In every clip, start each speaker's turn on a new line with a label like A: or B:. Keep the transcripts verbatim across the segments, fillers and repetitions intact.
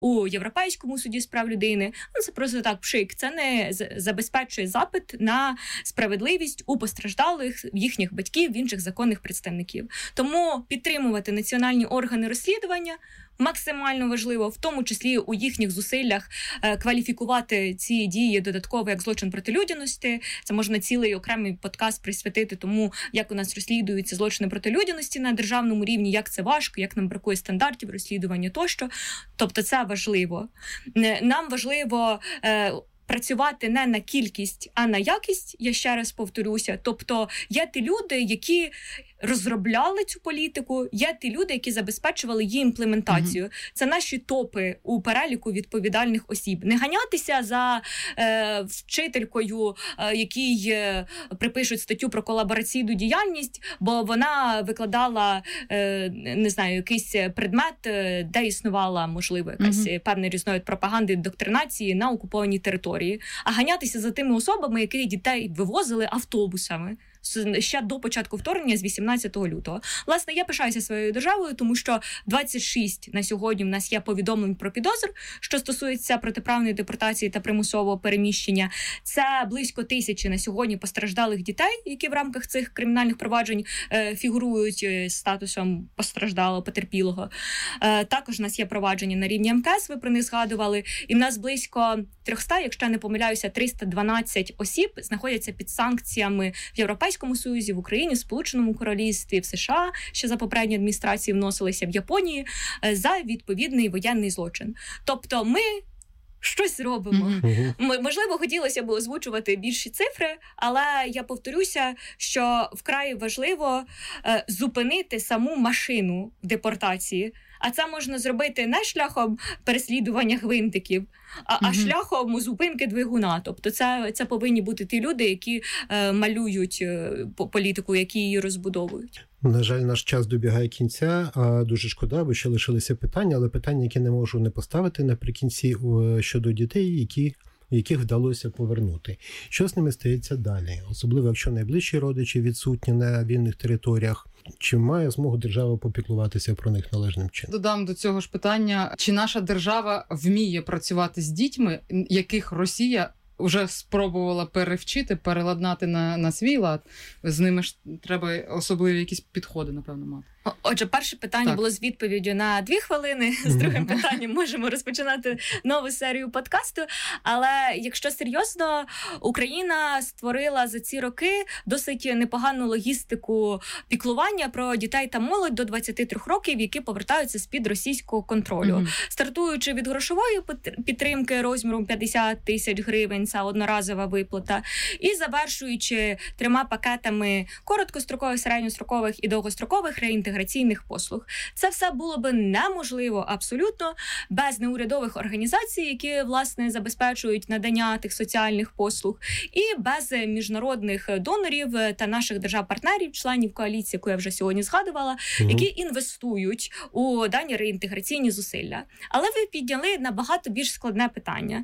A: у Європейському суді з прав людини. Ну, це просто так пшик. Це не забезпечує запит на справедливість у постраждалих, їхніх батьків, інших законних представників. Тому підтримувати національні органи розслідування максимально важливо, в тому числі у їхніх зусиллях е, кваліфікувати ці дії додатково як злочин проти людяності. Це можна цілий окремий подкаст присвятити тому, як у нас розслідуються злочини проти людяності на державному рівні, як це важко, як нам бракує стандартів розслідування тощо. Тобто це важливо. Нам важливо е, працювати не на кількість, а на якість, я ще раз повторюся. Тобто є ті люди, які розробляли цю політику, є ті люди, які забезпечували її імплементацію. Mm-hmm. Це наші топи у переліку відповідальних осіб. Не ганятися за е, вчителькою, е, якій е, припишуть статтю про колабораційну діяльність, бо вона викладала, е, не знаю, якийсь предмет, е, де існувала, можливо, якась mm-hmm. певна різновид пропаганди, доктринації на окупованій території. А ганятися за тими особами, які дітей вивозили автобусами ще до початку вторгнення з вісімнадцятого лютого. Власне, я пишаюся своєю державою, тому що двадцять шість на сьогодні в нас є повідомлень про підозр, що стосується протиправної депортації та примусового переміщення. Це близько тисячі на сьогодні постраждалих дітей, які в рамках цих кримінальних проваджень е, фігурують з статусом постраждалого, потерпілого. Е, також у нас є провадження на рівні ем ка ес, ви про них згадували, і в нас близько триста, якщо я не помиляюся, триста дванадцять осіб знаходяться під санкціями в Європейському Союзі, в Україні, в Сполученому Королівстві, в США, що за попередні адміністрації вносилися в Японії, за відповідний воєнний злочин. Тобто ми щось робимо. Mm-hmm. Можливо, хотілося б озвучувати більші цифри, але я повторюся, що вкрай важливо е, зупинити саму машину депортації. А це можна зробити не шляхом переслідування гвинтиків, а, mm-hmm. а шляхом зупинки двигуна. Тобто це, це повинні бути ті люди, які е, малюють е, політику, які її розбудовують.
B: На жаль, наш час добігає кінця, а дуже шкода, бо ще лишилися питання, але питання, які не можу не поставити наприкінці щодо дітей, які, яких вдалося повернути. Що з ними стається далі? Особливо, якщо найближчі родичі відсутні на вільних територіях. Чи має змогу держава попіклуватися про них належним чином?
C: Додам до цього ж питання, чи наша держава вміє працювати з дітьми, яких Росія вже спробувала перевчити, переладнати на, на свій лад. З ними ж треба особливі якісь підходи, напевно, мати.
A: Отже, перше питання так. було з відповіддю на дві хвилини. З другим питанням можемо розпочинати нову серію подкасту. Але якщо серйозно, Україна створила за ці роки досить непогану логістику піклування про дітей та молодь до двадцяти трьох років, які повертаються з-під російського контролю. Mm-hmm. Стартуючи від грошової підтримки розміром п'ятдесят тисяч гривень, це одноразова виплата, і завершуючи трьома пакетами короткострокових, середньострокових і довгострокових реінтеграційних послуг. Це все було би неможливо абсолютно без неурядових організацій, які, власне, забезпечують надання тих соціальних послуг, і без міжнародних донорів та наших держав-партнерів, членів коаліції, яку я вже сьогодні згадувала, угу. які інвестують у дані реінтеграційні зусилля. Але ви підняли набагато більш складне питання.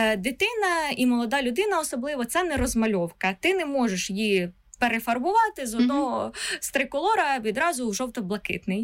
A: Дитина і молода людина особливо – це не розмальовка. Ти не можеш її перефарбувати з одного mm-hmm. з триколора відразу в жовто-блакитний.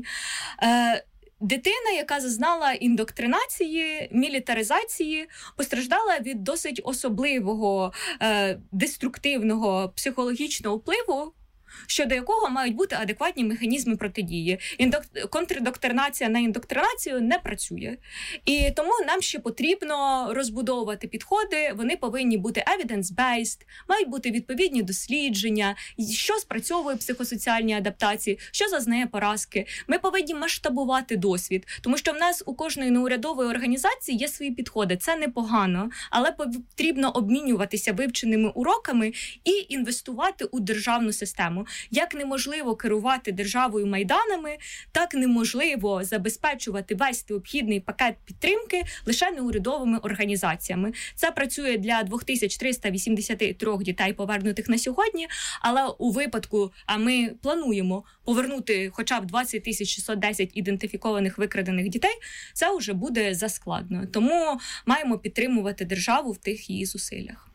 A: Е, дитина, яка зазнала індоктринації, мілітаризації, постраждала від досить особливого е, деструктивного психологічного впливу, щодо якого мають бути адекватні механізми протидії. Індок... Контрдоктринація на індоктринацію не працює. І тому нам ще потрібно розбудовувати підходи, вони повинні бути evidence-based, мають бути відповідні дослідження, що спрацьовує психосоціальні адаптації, що зазнає поразки. Ми повинні масштабувати досвід, тому що в нас у кожної неурядової організації є свої підходи. Це непогано, але потрібно обмінюватися вивченими уроками і інвестувати у державну систему. Як неможливо керувати державою майданами, так неможливо забезпечувати весь необхідний пакет підтримки лише неурядовими організаціями. Це працює для дві тисячі триста вісімдесят три дітей, повернутих на сьогодні, але у випадку, а ми плануємо повернути хоча б двадцять тисяч шістсот десять ідентифікованих викрадених дітей, це вже буде заскладно. Тому маємо підтримувати державу в тих її зусиллях.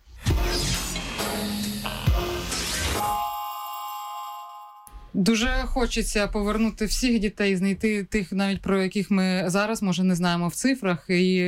C: Дуже хочеться повернути всіх дітей, знайти тих, навіть про яких ми зараз, може, не знаємо в цифрах, і